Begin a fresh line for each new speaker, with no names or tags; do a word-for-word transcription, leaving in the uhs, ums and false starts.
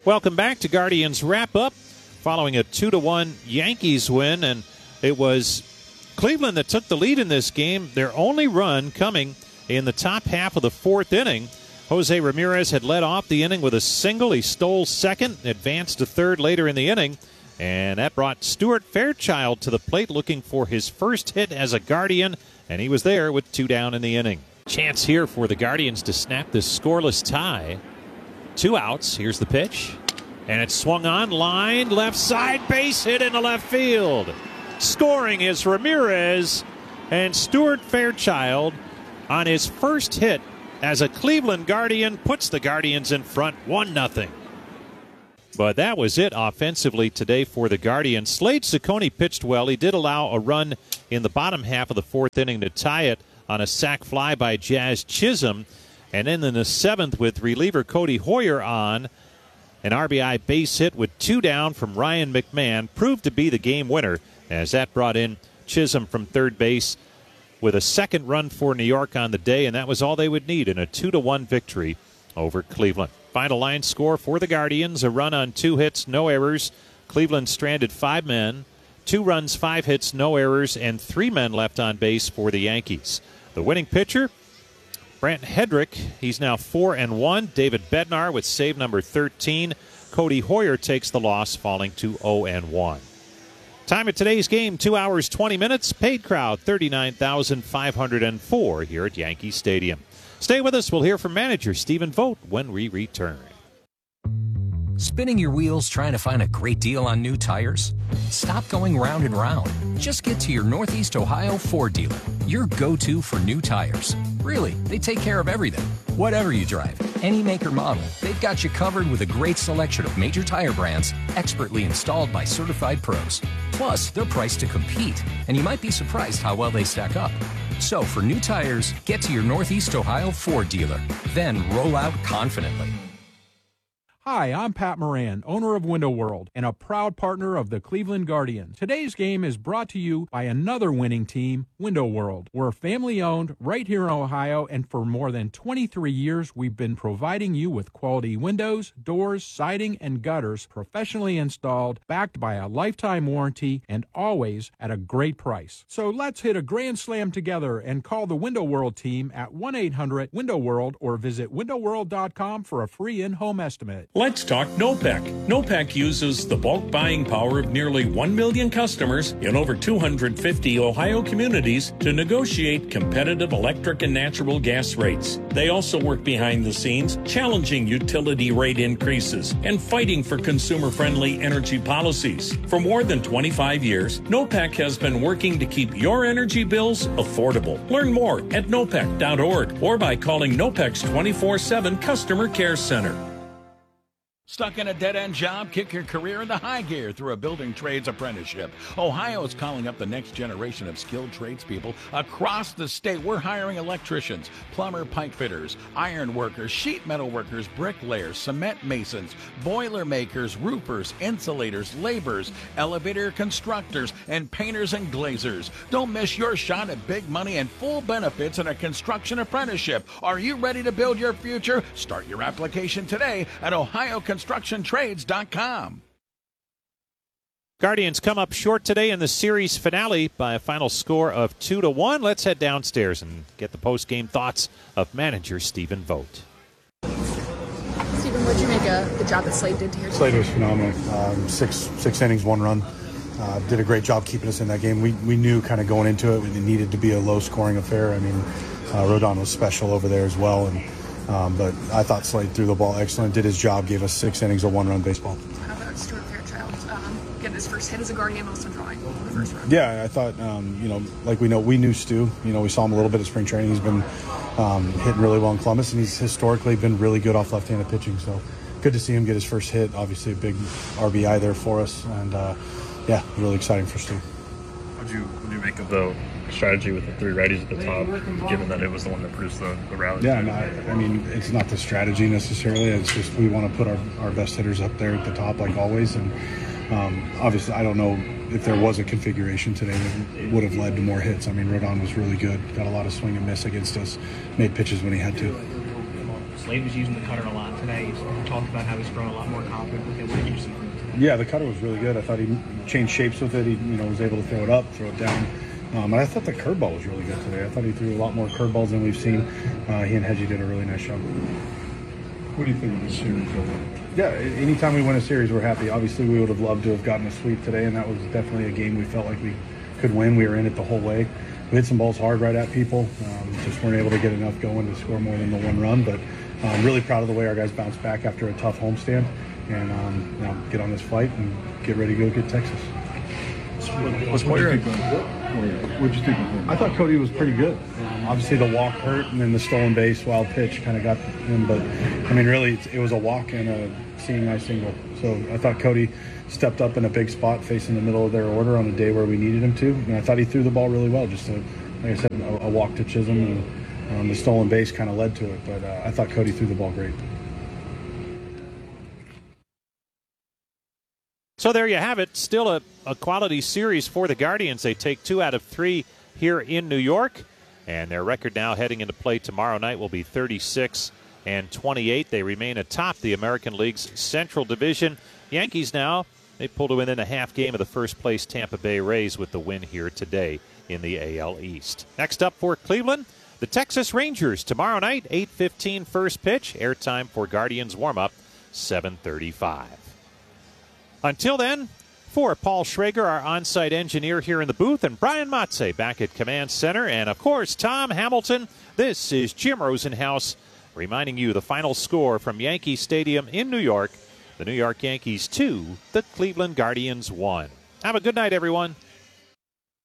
Welcome back to Guardians Wrap-Up following a two to one Yankees win, and it was Cleveland that took the lead in this game, their only run coming in the top half of the fourth inning. Jose Ramirez had led off the inning with a single. He stole second, advanced to third later in the inning, and that brought Stuart Fairchild to the plate looking for his first hit as a Guardian, and he was there with two down in the inning. Chance here for the Guardians to snap this scoreless tie. Two outs. Here's the pitch. And it's swung on, lined, left side, base hit into left field. Scoring is Ramirez, and Stuart Fairchild on his first hit as a Cleveland Guardian puts the Guardians in front one nothing. But that was it offensively today for the Guardians. Slade Ciccone pitched well. He did allow a run in the bottom half of the fourth inning to tie it on a sac fly by Jazz Chisholm. And then in the seventh, with reliever Cody Hoyer on, an R B I base hit with two down from Ryan McMahon proved to be the game winner, as that brought in Chisholm from third base with a second run for New York on the day, and that was all they would need in a two to one victory over Cleveland. Final line score for the Guardians, a run on two hits, no errors. Cleveland stranded five men, two runs, five hits, no errors, and three men left on base for the Yankees. The winning pitcher, Brant Hedrick, he's now four and one. David Bednar with save number thirteen. Cody Hoyer takes the loss, falling to oh and one. Time of today's game, two hours, twenty minutes. Paid crowd, thirty-nine thousand five hundred four here at Yankee Stadium. Stay with us. We'll hear from manager Stephen Vogt when we return.
Spinning your wheels trying to find a great deal on new tires? Stop going round and round. Just get to your Northeast Ohio Ford dealer, your go-to for new tires. Really, they take care of everything. Whatever you drive, any make or model, they've got you covered with a great selection of major tire brands expertly installed by certified pros. Plus, they're priced to compete, and you might be surprised how well they stack up. So for new tires, get to your Northeast Ohio Ford dealer, then roll out confidently.
Hi, I'm Pat Moran, owner of Window World and a proud partner of the Cleveland Guardians. Today's game is brought to you by another winning team, Window World. We're family-owned right here in Ohio, and for more than twenty-three years, we've been providing you with quality windows, doors, siding, and gutters professionally installed, backed by a lifetime warranty, and always at a great price. So let's hit a grand slam together and call the Window World team at one eight hundred window world or visit window world dot com for a free in-home estimate.
Let's talk NOPEC. NOPEC uses the bulk buying power of nearly one million customers in over two hundred fifty Ohio communities to negotiate competitive electric and natural gas rates. They also work behind the scenes, challenging utility rate increases and fighting for consumer-friendly energy policies. For more than twenty-five years, NOPEC has been working to keep your energy bills affordable. Learn more at nopec dot org or by calling NOPEC's twenty-four seven Customer Care Center.
Stuck in a dead-end job? Kick your career into high gear through a building trades apprenticeship. Ohio is calling up the next generation of skilled tradespeople across the state. We're hiring electricians, plumber pipe fitters, iron workers, sheet metal workers, bricklayers, cement masons, boiler makers, roofers, insulators, laborers, elevator constructors, and painters and glazers. Don't miss your shot at big money and full benefits in a construction apprenticeship. Are you ready to build your future? Start your application today at ohio construction trades dot com.
Guardians come up short today in the series finale by a final score of two to one. Let's head downstairs and get the post-game thoughts of manager Stephen Vogt.
Stephen, what did you make of the job that Slade did here?
Slade was phenomenal. Um, six six innings, one run. Uh, did a great job keeping us in that game. We we knew kind of going into it, it needed to be a low-scoring affair. I mean, uh, Rodon was special over there as well, and um, but I thought Slade threw the ball excellent, did his job, gave us six innings of one-run baseball.
How about Stuart Fairchild um, getting his first hit as a Guardian, most drawing the first run?
Yeah, I thought, um, you know, like we know, we knew Stu. You know, we saw him a little bit at spring training. He's been um, hitting really well in Columbus, and he's historically been really good off left-handed pitching. So good to see him get his first hit. Obviously, a big R B I there for us, and uh, yeah, really exciting for Stu.
What do you what do you make of the strategy with the three righties at the top, given that it was the one that produced the, the rally?
Yeah, no, I mean, it's not the strategy necessarily. It's just we want to put our, our best hitters up there at the top like always. And um, obviously, I don't know if there was a configuration today that would have led to more hits. I mean, Rodon was really good. Got a lot of swing and miss against us. Made pitches when he had to.
Slade was using the cutter a lot today. He talked about how he's grown a lot more confident with it. What did you see from him today?
Yeah, the cutter was really good. I thought he changed shapes with it. He, you know, was able to throw it up, throw it down. Um, and I thought the curveball was really good today. I thought he threw a lot more curveballs than we've seen. Uh, he and Hedgie did a really nice job.
What do you think of this series?
Yeah, anytime we win a series, we're happy. Obviously, we would have loved to have gotten a sweep today, and that was definitely a game we felt like we could win. We were in it the whole way. We hit some balls hard right at people. Um, just weren't able to get enough going to score more than the one run. But I'm um, really proud of the way our guys bounced back after a tough homestand, and um, now get on this flight and get ready to go get Texas.
What's what Moyer? What did you think of him?
I thought Cody was pretty good. Um, obviously, the walk hurt, and then the stolen base, wild pitch kind of got him. But I mean, really, it was a walk and a seeing eye single. So I thought Cody stepped up in a big spot, facing the middle of their order on a day where we needed him to. And I thought he threw the ball really well. Just a, like I said, a, a walk to Chisholm, and um, the stolen base kind of led to it. But uh, I thought Cody threw the ball great.
So there you have it. Still a, a quality series for the Guardians. They take two out of three here in New York, and their record now heading into play tomorrow night will be thirty-six and twenty-eight. They remain atop the American League's Central Division. Yankees now, they pulled to within a half game of the first-place Tampa Bay Rays with the win here today in the A L East. Next up for Cleveland, the Texas Rangers. Tomorrow night, eight fifteen first pitch. Airtime for Guardians warm-up, seven thirty-five. Until then, for Paul Schrager, our on-site engineer here in the booth, and Brian Matze back at Command Center, and, of course, Tom Hamilton, this is Jim Rosenhaus reminding you the final score from Yankee Stadium in New York. The New York Yankees two, the Cleveland Guardians one. Have a good night, everyone.